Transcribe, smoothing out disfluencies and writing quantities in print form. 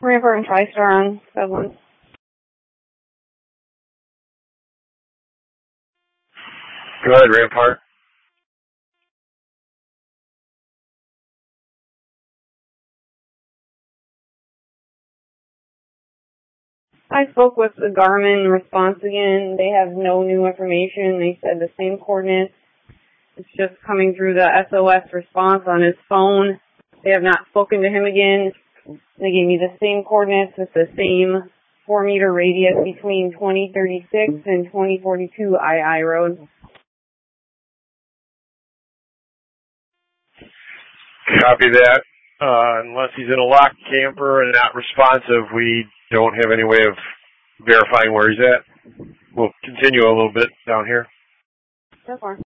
Rampart and TriStar on 7-1. Go ahead, Rampart. I spoke with the Garmin response again. They have no new information. They said the same coordinates. It's just coming through the SOS response on his phone. They have not spoken to him again. They gave me the same coordinates with the same 4-meter radius between 2036 and 2042 II Road. Copy that. Unless he's in a locked camper and not responsive, we don't have any way of verifying where he's at. We'll continue a little bit down here. So far.